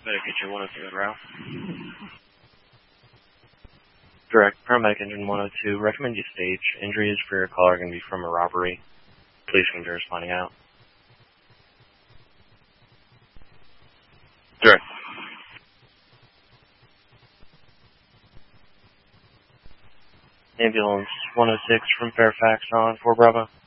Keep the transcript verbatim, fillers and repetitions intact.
Better get your one oh two route. Direct, paramedic engine one oh two. Recommend you stage. Injuries for your caller are going to be from a robbery. Police can be responding out. Direct. Ambulance one oh six from Fairfax on four Bravo.